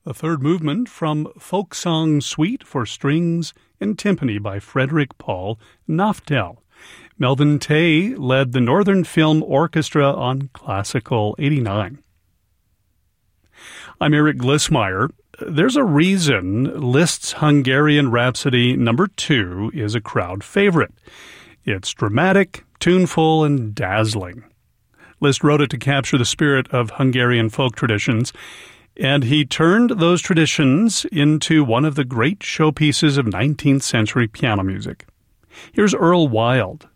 The third movement from Folk Song Suite for Strings and Timpani by Frederick Paul Naftel. Melvin Tay led the Northern Film Orchestra on Classical 89. I'm Eric Glissmeyer. There's a reason Liszt's Hungarian Rhapsody No. 2 is a crowd favorite. It's dramatic, tuneful, and dazzling. Liszt wrote it to capture the spirit of Hungarian folk traditions, and he turned those traditions into one of the great showpieces of 19th century piano music. Here's Earl Wild